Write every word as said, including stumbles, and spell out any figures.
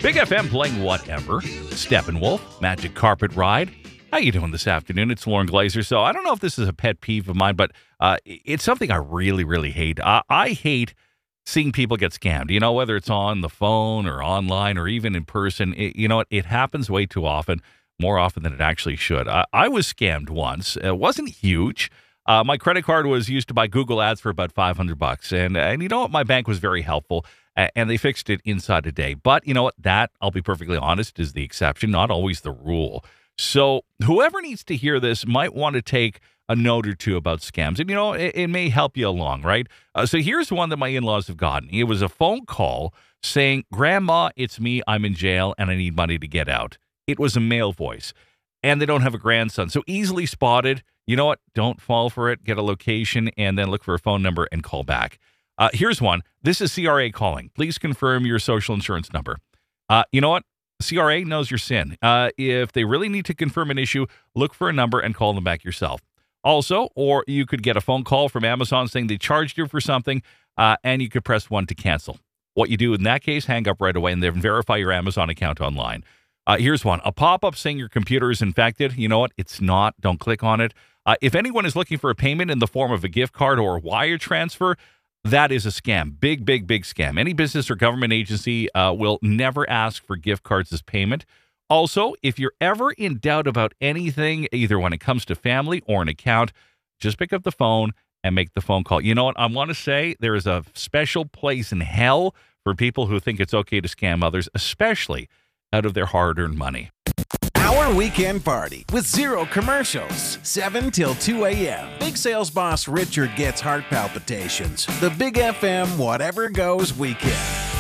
Big F M playing whatever. Steppenwolf, Magic Carpet Ride. How you doing this afternoon? It's Lauren Glazer. So I don't know if this is a pet peeve of mine, but uh, it's something I really, really hate. Uh, I hate seeing people get scammed, you know, whether it's on the phone or online or even in person. It, you know, it, it happens way too often, more often than it actually should. I, I was scammed once. It wasn't huge. Uh, my credit card was used to buy Google ads for about five hundred bucks. And, and you know what? My bank was very helpful, and they fixed it inside a day. But you know what? That, I'll be perfectly honest, is the exception, not always the rule. So whoever needs to hear this might want to take a note or two about scams. And, you know, it, it may help you along, right? Uh, so here's one that my in-laws have gotten. It was a phone call saying, "Grandma, it's me. I'm in jail and I need money to get out." It was a male voice. And they don't have a grandson. So easily spotted. You know what? Don't fall for it. Get a location and then look for a phone number and call back. Uh, here's one. This is C R A calling. Please confirm your social insurance number. Uh, you know what? C R A knows your sin. Uh, if they really need to confirm an issue, look for a number and call them back yourself. Also, or you could get a phone call from Amazon saying they charged you for something, uh, and you could press one to cancel. What you do in that case, hang up right away and then verify your Amazon account online. Uh, here's one. A pop-up saying your computer is infected. You know what? It's not. Don't click on it. Uh, if anyone is looking for a payment in the form of a gift card or a wire transfer, that is a scam. Big, big, big scam. Any business or government agency uh, will never ask for gift cards as payment. Also, if you're ever in doubt about anything, either when it comes to family or an account, just pick up the phone and make the phone call. You know what? I want to say there is a special place in hell for people who think it's okay to scam others, especially out of their hard-earned money. Our weekend party with zero commercials. seven till two a.m. Big sales boss Richard gets heart palpitations. The Big F M Whatever Goes Weekend.